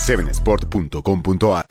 7sport.com.ar.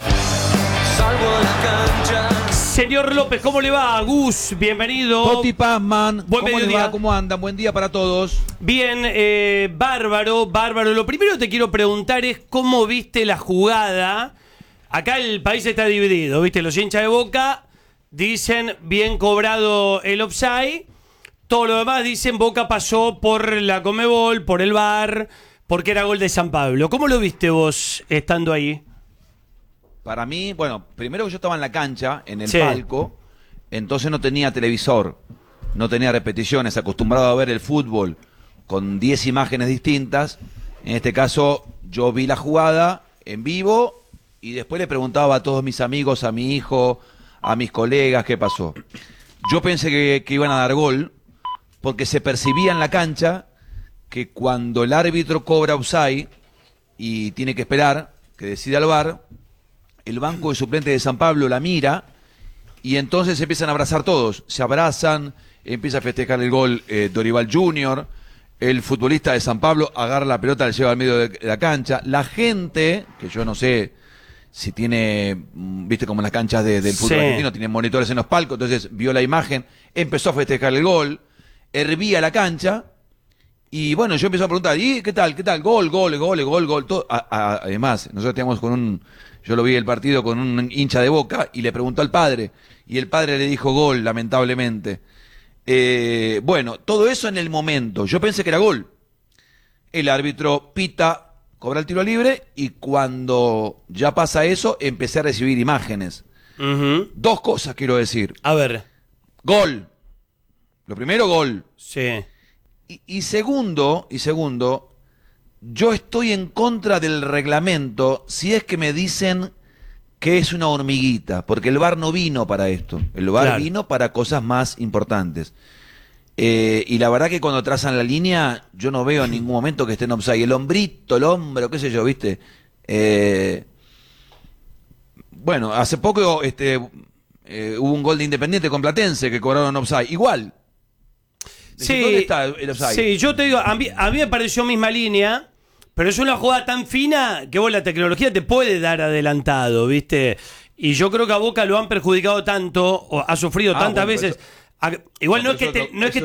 Señor López, ¿cómo le va? Gus, bienvenido. Poti Pazman, Buen ¿cómo mediodía. les va? ¿Cómo andan? Buen día para todos. Bien, bárbaro. Lo primero que te quiero preguntar es cómo viste la jugada. Acá el país está dividido, ¿viste? Los hinchas de Boca dicen bien cobrado el offside. Todo lo demás dicen Boca pasó por la Conmebol, por el VAR, porque era gol de San Pablo. ¿Cómo lo viste vos estando ahí? Para mí, bueno, primero que yo estaba en la cancha, en el Sí. palco, entonces no tenía televisor, no tenía repeticiones, acostumbrado a ver el fútbol con 10 imágenes distintas. En este caso, yo vi la jugada en vivo y después le preguntaba a todos mis amigos, a mi hijo, a mis colegas, qué pasó. Yo pensé que iban a dar gol, porque se percibía en la cancha que cuando el árbitro cobra offside y tiene que esperar que decida el VAR, el banco de suplentes de San Pablo la mira y entonces se empiezan a abrazar todos. Se abrazan, empieza a festejar el gol Dorival Junior, el futbolista de San Pablo agarra la pelota, la lleva al medio de la cancha. La gente, que yo no sé si tiene, viste como en las canchas del fútbol Sí. argentino, tienen monitores en los palcos, entonces vio la imagen, empezó a festejar el gol, hervía la cancha. Y bueno, yo empiezo a preguntar, ¿y qué tal? Gol, todo. Además, nosotros teníamos yo lo vi el partido con un hincha de Boca y le preguntó al padre, y el padre le dijo gol, lamentablemente. Bueno, todo eso en el momento, yo pensé que era gol. El árbitro pita, cobra el tiro libre, y cuando ya pasa eso, empecé a recibir imágenes. Uh-huh. Dos cosas quiero decir. A ver. Gol. Lo primero, gol. Sí. Y segundo, yo estoy en contra del reglamento si es que me dicen que es una hormiguita, porque el VAR no vino para esto, el VAR Claro. vino para cosas más importantes. Y la verdad que cuando trazan la línea, yo no veo en ningún momento que esté en offside. El hombrito, el hombro, qué sé yo, ¿viste? Bueno, hace poco hubo un gol de Independiente con Platense que cobraron offside. Igual. Sí, ¿Dónde está el offside? sí, yo te digo, a mí me pareció misma línea, pero es una jugada tan fina que vos la tecnología te puede dar adelantado, ¿viste? Y yo creo que a Boca lo han perjudicado tanto, o ha sufrido tantas bueno, veces. Igual no es que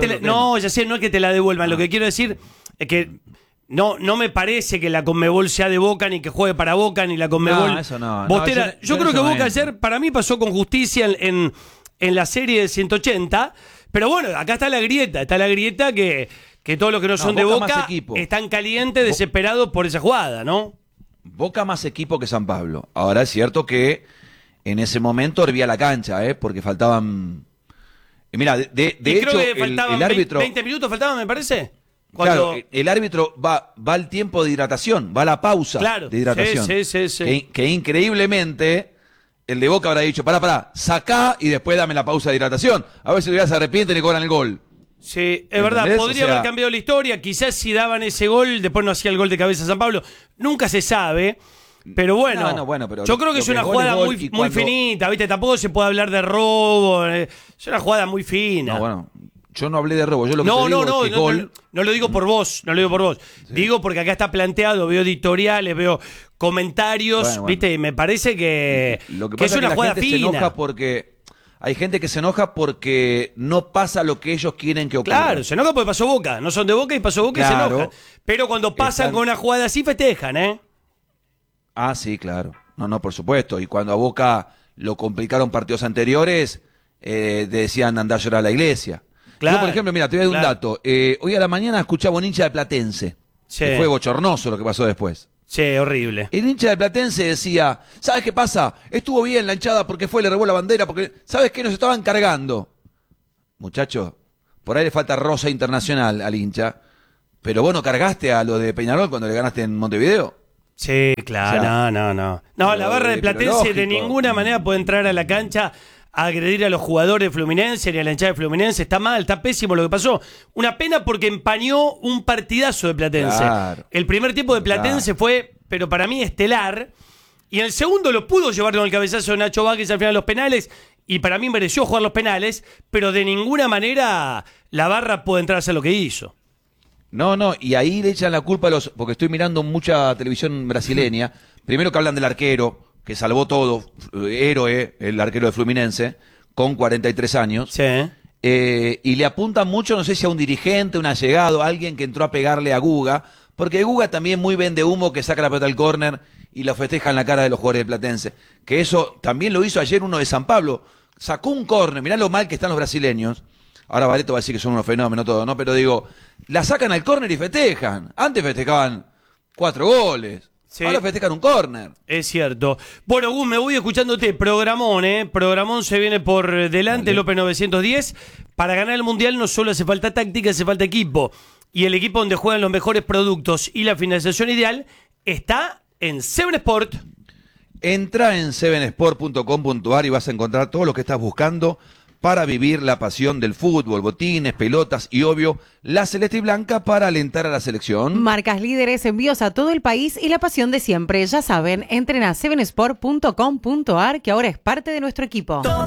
ya sé, no es que te la devuelvan. Lo que quiero decir es que no me parece que la Conmebol sea de Boca, ni que juegue para Boca, ni la Conmebol. No, eso no. Bostera. Yo Yo creo eso que no Boca entro. ayer, para mí, pasó con justicia en la serie de 180. Pero bueno, acá está la grieta que todos los que no son de Boca más Boca equipo. están calientes, desesperados por esa jugada, ¿no? Boca más equipo que San Pablo. Ahora es cierto que en ese momento hervía la cancha, porque faltaban... Mira, de Y hecho, creo que faltaban el árbitro... 20 minutos faltaban, me parece. Claro, el árbitro va al tiempo de hidratación, va a la pausa Claro, de hidratación. sí. Que increíblemente el de Boca habrá dicho, pará, sacá y después dame la pausa de hidratación. A ver si todavía se arrepienten y cobran el gol. Sí, es verdad, ¿Entendés? podría O sea, haber cambiado la historia. Quizás si daban ese gol, después no hacía el gol de cabeza San Pablo. Nunca se sabe. Pero bueno, pero yo creo que lo es una gol jugada gol, muy, y muy cuando- finita, ¿viste? Tampoco se puede hablar de robo. Es una jugada muy fina. No, bueno, yo no hablé de robo, yo lo que te digo es que gol... No lo digo por vos, Sí. Digo porque acá está planteado, veo editoriales, veo comentarios, Bueno. ¿viste? Me parece que, Lo que que pasa es una que la jugada gente se enoja fina. porque... Hay gente que se enoja porque no pasa lo que ellos quieren que ocurra. Claro, se enoja porque pasó Boca. No son de Boca y pasó Boca y se Claro. enojan. Pero cuando pasan Están- con una jugada así, festejan, ¿eh? Ah, sí, claro. No, por supuesto. Y cuando a Boca lo complicaron partidos anteriores, decían andar a llorar a la iglesia. Claro, Yo, por ejemplo, mira, te voy a dar un claro. dato. Hoy a la mañana escuchaba un hincha de Platense. Sí. Que fue bochornoso lo que pasó después. Sí, horrible. El hincha de Platense decía, ¿sabes qué pasa? Estuvo bien la hinchada porque le robó la bandera, porque, ¿sabes qué? Nos estaban cargando. Muchacho, por ahí le falta rosa internacional al hincha, pero vos no cargaste a lo de Peñarol cuando le ganaste en Montevideo. Sí, claro, O sea, no. No, la barra de pero Platense de lógico. ninguna manera puede entrar a la cancha a agredir a los jugadores de Fluminense ni a la hinchada de Fluminense. Está mal, está pésimo lo que pasó. Una pena porque empañó un partidazo de Platense. Claro. El primer tiempo de Platense fue, pero para mí, estelar. Y en el segundo lo pudo llevar con el cabezazo de Nacho Vázquez al final de los penales. Y para mí mereció jugar los penales, pero de ninguna manera la barra puede entrar a hacer lo que hizo. No, y ahí le echan la culpa a los... Porque estoy mirando mucha televisión brasileña. Primero que hablan del arquero, que salvó todo, héroe, el arquero de Fluminense, con 43 años. Sí. Y le apuntan mucho, no sé si a un dirigente, un allegado, alguien que entró a pegarle a Guga, porque Guga también muy vende humo, que saca la pelota al córner y lo festeja en la cara de los jugadores del Platense. Que eso también lo hizo ayer uno de San Pablo. Sacó un córner, mirá lo mal que están los brasileños. Ahora Barreto va a decir que son unos fenómenos todos, ¿no? Pero digo, la sacan al córner y festejan. Antes festejaban 4 goles. Sí. Ahora festejan un córner. Es cierto. Bueno, Gus, me voy escuchándote. Programón, Programón se viene por delante, López 910. Para ganar el Mundial no solo hace falta táctica, hace falta equipo. Y el equipo donde juegan los mejores productos y la financiación ideal está en Seven Sport. Entra en sevensport.com.ar y vas a encontrar todo lo que estás buscando para vivir la pasión del fútbol, botines, pelotas y, obvio, la celeste y blanca para alentar a la selección. Marcas líderes, envíos a todo el país y la pasión de siempre. Ya saben, entren a sevensport.com.ar, que ahora es parte de nuestro equipo.